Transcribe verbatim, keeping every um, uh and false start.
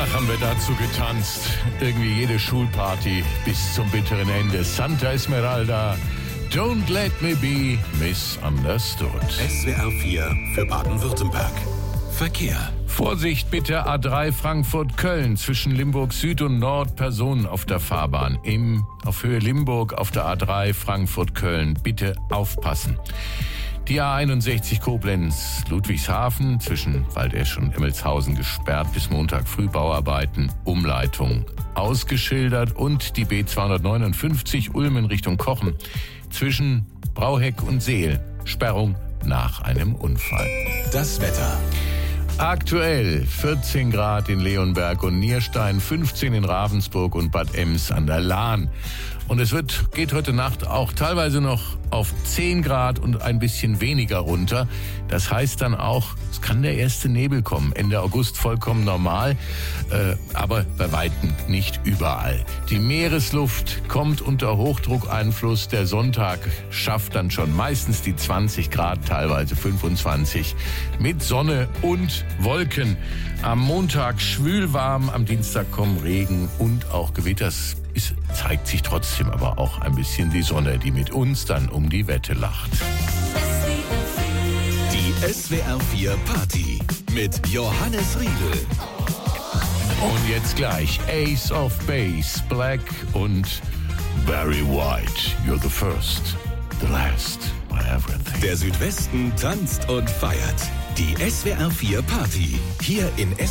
Ach, haben wir dazu getanzt. Irgendwie jede Schulparty bis zum bitteren Ende. Santa Esmeralda, Don't Let Me Be Misunderstood. S W R vier für Baden-Württemberg. Verkehr. Vorsicht bitte, A drei Frankfurt-Köln zwischen Limburg Süd und Nord, Personen auf der Fahrbahn. Im, auf Höhe Limburg auf der A drei Frankfurt-Köln. Bitte aufpassen. Die A einundsechzig Koblenz Ludwigshafen zwischen Waldesch und Emmelshausen gesperrt bis Montag früh, Bauarbeiten, Umleitung ausgeschildert. Und die B zweihundertneunundfünfzig Ulm in Richtung Kochen zwischen Brauheck und Seel, Sperrung nach einem Unfall. Das Wetter. Aktuell vierzehn Grad in Leonberg und Nierstein, fünfzehn in Ravensburg und Bad Ems an der Lahn. Und es wird, geht heute Nacht auch teilweise noch auf zehn Grad und ein bisschen weniger runter. Das heißt dann auch, es kann der erste Nebel kommen. Ende August vollkommen normal, äh, aber bei Weitem nicht überall. Die Meeresluft kommt unter Hochdruckeinfluss. Der Sonntag schafft dann schon meistens die zwanzig Grad, teilweise fünfundzwanzig, mit Sonne und Wolken. Am Montag schwül warm, am Dienstag kommen Regen und auch Gewitter. Es zeigt sich trotzdem aber auch ein bisschen die Sonne, die mit uns dann um die Wette lacht. Die S W R vier Party mit Johannes Riedel. Und jetzt gleich Ace of Base, Black und Barry White. You're the first, the last, my everything. Der Südwesten tanzt und feiert. Die S W R vier Party. Hier in S